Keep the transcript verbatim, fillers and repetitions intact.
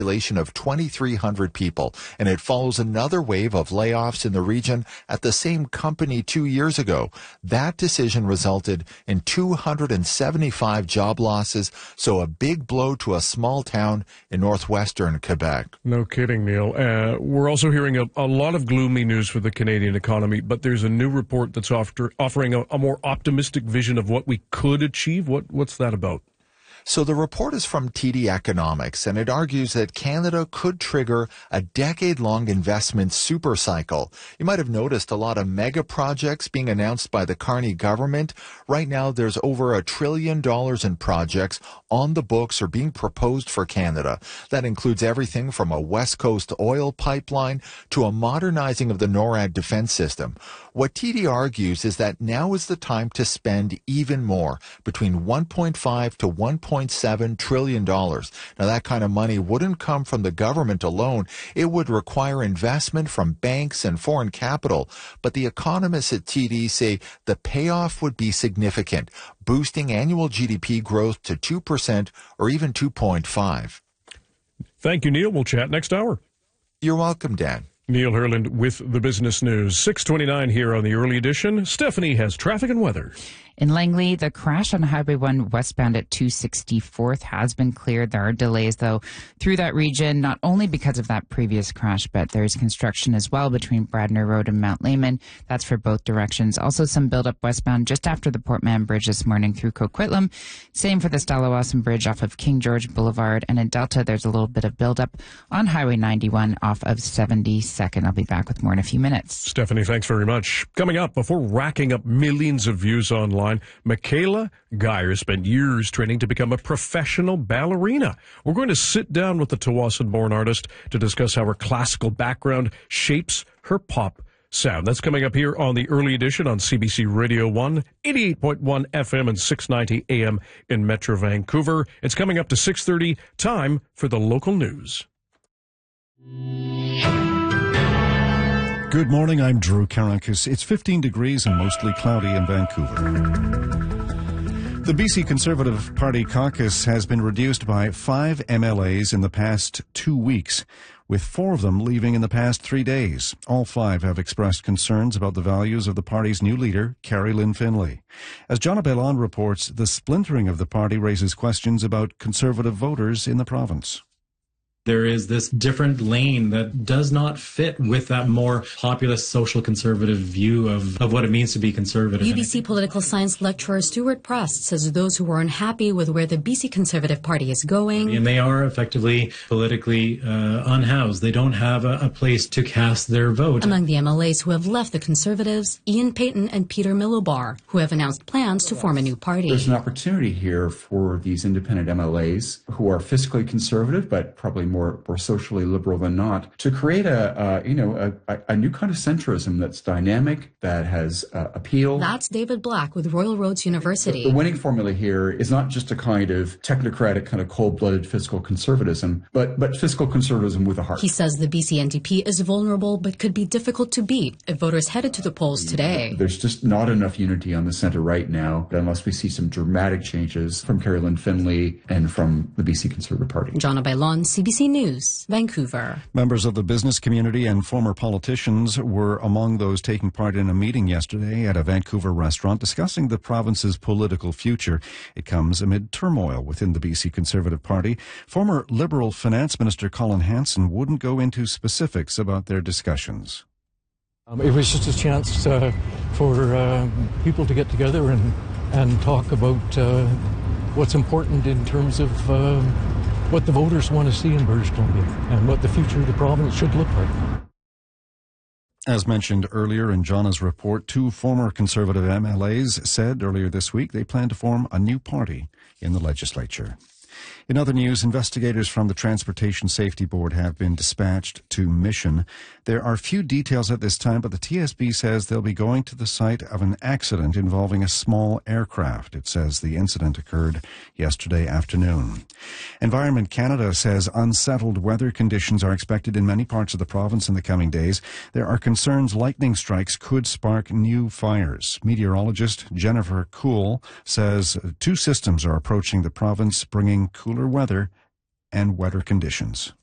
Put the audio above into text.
of twenty-three hundred people, and it follows another wave of layoffs in the region at the same company two years ago. That decision resulted in two hundred seventy-five job losses, so a big blow to a small town in northwestern Quebec. No kidding, Neil. Uh, we're also hearing a, a lot of gloomy news for the Canadian economy, but there's a new report that's offer, offering a, a more optimistic vision of what we could achieve. What, what's that about? So the report is from T D Economics, and it argues that Canada could trigger a decade-long investment supercycle. You might have noticed a lot of mega projects being announced by the Carney government. Right now, there's over a trillion dollars in projects on the books or being proposed for Canada. That includes everything from a West Coast oil pipeline to a modernizing of the NORAD defense system. What T D argues is that now is the time to spend even more, between one point five to one point seven trillion dollars. Now, that kind of money wouldn't come from the government alone. It would require investment from banks and foreign capital. But the economists at T D say the payoff would be significant, boosting annual G D P growth to two percent or even two point five. Thank you, Neil. We'll chat next hour. You're welcome, Dan. Neil Herland with the Business News. six twenty-nine here on the early edition. Stephanie has traffic and weather. In Langley, the crash on Highway one westbound at two sixty-fourth has been cleared. There are delays, though, through that region, not only because of that previous crash, but there's construction as well between Bradner Road and Mount Lehman. That's for both directions. Also some buildup westbound just after the Port Mann Bridge this morning through Coquitlam. Same for the Stallawasam Bridge off of King George Boulevard. And in Delta, there's a little bit of buildup on Highway ninety-one off of seventy-second. I'll be back with more in a few minutes. Stephanie, thanks very much. Coming up, before racking up millions of views online, Michaela Geyer spent years training to become a professional ballerina. We're going to sit down with the Tawasin-born artist to discuss how her classical background shapes her pop sound. That's coming up here on the early edition on C B C Radio one, eighty-eight point one F M and six ninety A M in Metro Vancouver. It's coming up to six thirty, time for the local news. Good morning, I'm Drew Karankus. It's fifteen degrees and mostly cloudy in Vancouver. The B C Conservative Party caucus has been reduced by five M L As in the past two weeks, with four of them leaving in the past three days. All five have expressed concerns about the values of the party's new leader, Carrie Lynn Finlay. As John Abelon reports, the splintering of the party raises questions about Conservative voters in the province. There is this different lane that does not fit with that more populist social conservative view of, of what it means to be conservative. U B C political science lecturer Stuart Prest says those who are unhappy with where the B C Conservative Party is going, and they are effectively politically uh, unhoused. They don't have a, a place to cast their vote. Among the M L As who have left the Conservatives, Ian Payton and Peter Milobar, who have announced plans to form a new party. There's an opportunity here for these independent M L As who are fiscally conservative, but probably more, more socially liberal than not, to create a, uh, you know, a, a new kind of centrism that's dynamic, that has uh, appeal. That's David Black with Royal Roads University. The, the winning formula here is not just a kind of technocratic, kind of cold-blooded fiscal conservatism, but, but fiscal conservatism with a heart. He says the B C N D P is vulnerable, but could be difficult to beat if voters headed to the polls today. There's just not enough unity on the centre right now, unless we see some dramatic changes from Carrie Lynn Finlay and from the B C Conservative Party. Jonna Bailon, C B C News, Vancouver. Members of the business community and former politicians were among those taking part in a meeting yesterday at a Vancouver restaurant discussing the province's political future. It comes amid turmoil within the B C Conservative Party. Former Liberal Finance Minister Colin Hanson wouldn't go into specifics about their discussions. Um, it was just a chance uh, for uh, people to get together and, and talk about uh, what's important in terms of uh, what the voters want to see in British Columbia and what the future of the province should look like. As mentioned earlier in Jonna's report, two former Conservative M L As said earlier this week they plan to form a new party in the legislature. In other news, investigators from the Transportation Safety Board have been dispatched to Mission. There are few details at this time, but the T S B says they'll be going to the site of an accident involving a small aircraft. It says the incident occurred yesterday afternoon. Environment Canada says unsettled weather conditions are expected in many parts of the province in the coming days. There are concerns lightning strikes could spark new fires. Meteorologist Jennifer Kuhl says two systems are approaching the province, bringing cooler weather and wetter conditions.